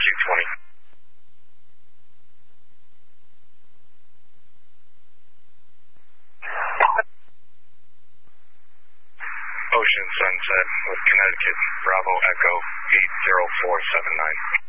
220. Ocean Sunset with Connecticut, Bravo Echo 80479.